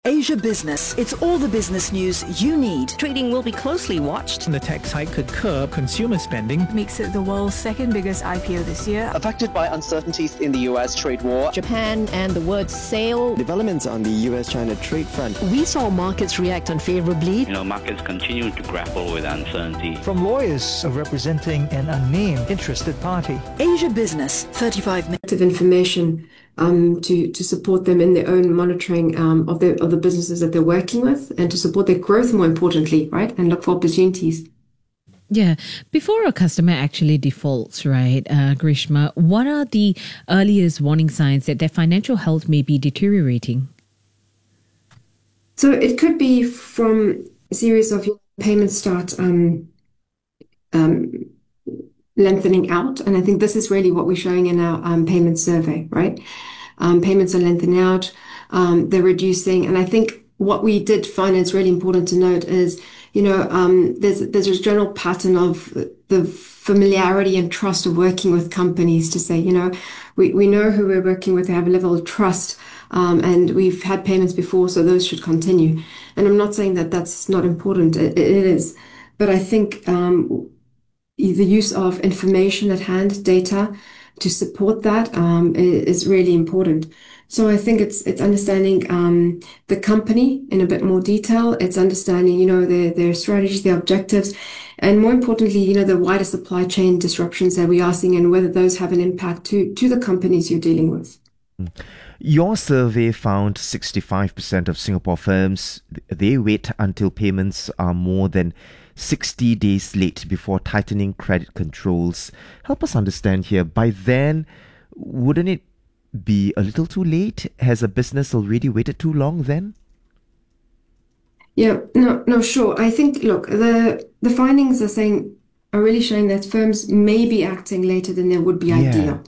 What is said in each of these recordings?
Asia Business. It's all the business news you need. Trading will be closely watched. The tax hike could curb consumer spending. Makes it the world's second biggest IPO this year. Affected by uncertainties in the US trade war. Japan and the word sale. Developments on the US-China trade front. We saw markets react unfavorably. Markets continue to grapple with uncertainty. From lawyers representing an unnamed interested party. Asia Business, 35 minutes. Information to support them in their own monitoring of the businesses that they're working with, and to support their growth, more importantly, right, and look for opportunities. Yeah. Before a customer actually defaults, right, Grishma, what are the earliest warning signs that their financial health may be deteriorating? So it could be from a series of payments start lengthening out. And I think this is really what we're showing in our payment survey, right? Payments are lengthening out, they're reducing. And I think what we did find, it's really important to note, is, there's a general pattern of the familiarity and trust of working with companies to say, we know who we're working with, they have a level of trust, and we've had payments before, so those should continue. And I'm not saying that that's not important, it is. But I think the use of information at hand, data, to support that is really important. So I think it's understanding the company in a bit more detail. It's understanding, their strategies, their objectives, and more importantly, the wider supply chain disruptions that we are seeing, and whether those have an impact to the companies you're dealing with. Your survey found 65% of Singapore firms, they wait until payments are more than 60 days late before tightening credit controls. Help us understand here. By then, wouldn't it be a little too late? Has a business already waited too long then? Yeah, no, sure. I think, look, the findings are really showing that firms may be acting later than they would be ideal.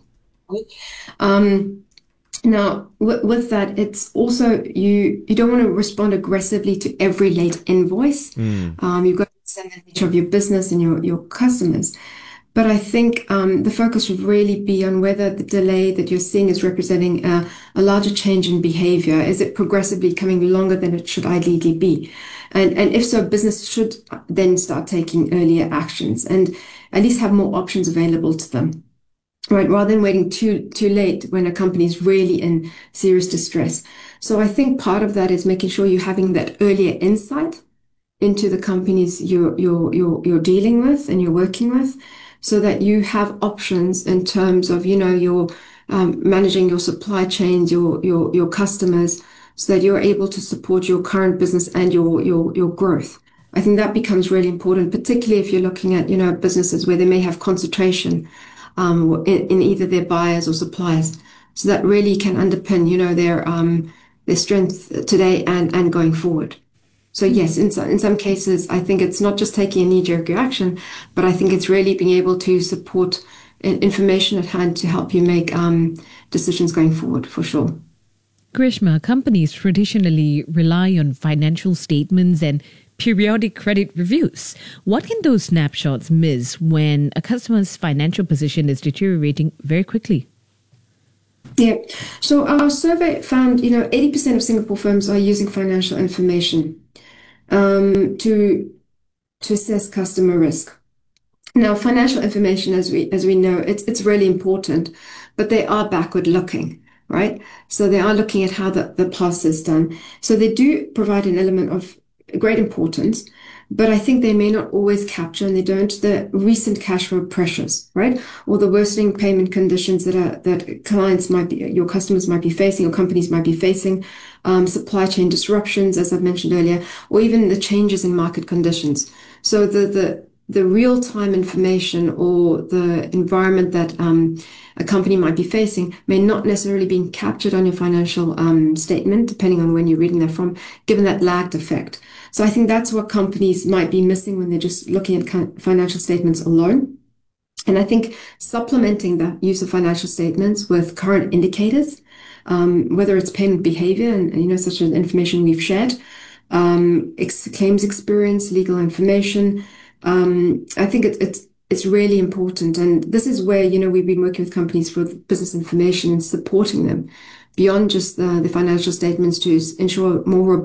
Now, with that, it's also, you don't want to respond aggressively to every late invoice. You've got to understand the nature of your business and your customers. But I think the focus should really be on whether the delay that you're seeing is representing a larger change in behavior. Is it progressively coming longer than it should ideally be? And if so, business should then start taking earlier actions and at least have more options available to them. Right, rather than waiting too late when a company is really in serious distress. So I think part of that is making sure you're having that earlier insight into the companies you're dealing with and you're working with, so that you have options in terms of you're managing your supply chains, your customers, so that you're able to support your current business and your growth. I think that becomes really important, particularly if you're looking at businesses where they may have concentration in either their buyers or suppliers. So that really can underpin, their strength today and going forward. So yes, in some cases, I think it's not just taking a knee-jerk reaction, but I think it's really being able to support information at hand to help you make decisions going forward, for sure. Grishma, companies traditionally rely on financial statements and periodic credit reviews. What can those snapshots miss when a customer's financial position is deteriorating very quickly? Yeah. So our survey found, 80% of Singapore firms are using financial information to assess customer risk. Now, financial information, as we know, it's really important, but they are backward looking, right? So they are looking at how the past is done. So they do provide an element of great importance, but I think they may not always capture, and they don't, the recent cash flow pressures, right? Or the worsening payment conditions that clients your customers might be facing, or companies might be facing, supply chain disruptions, as I've mentioned earlier, or even the changes in market conditions. So the real-time information or the environment that a company might be facing may not necessarily be captured on your financial statement, depending on when you're reading that from, given that lagged effect. So I think that's what companies might be missing when they're just looking at financial statements alone. And I think supplementing the use of financial statements with current indicators, whether it's payment behavior and such as information we've shared, claims experience, legal information, I think it's really important. And this is where, we've been working with companies for business information and supporting them beyond just the financial statements to ensure more